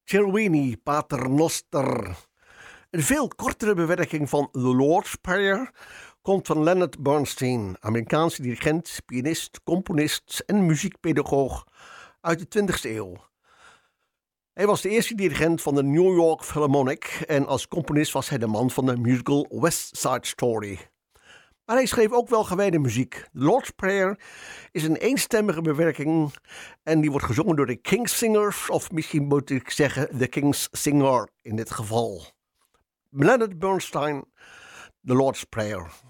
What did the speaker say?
Cervini Paternoster. Een veel kortere bewerking van The Lord's Prayer komt van Leonard Bernstein, Amerikaanse dirigent, pianist, componist en muziekpedagoog uit de 20e eeuw. Hij was de eerste dirigent van de New York Philharmonic en als componist was hij de man van de musical West Side Story. Maar hij schreef ook wel gewijde muziek. The Lord's Prayer is een eenstemmige bewerking en die wordt gezongen door de King's Singers, of misschien moet ik zeggen de King's Singer in dit geval. Leonard Bernstein, The Lord's Prayer.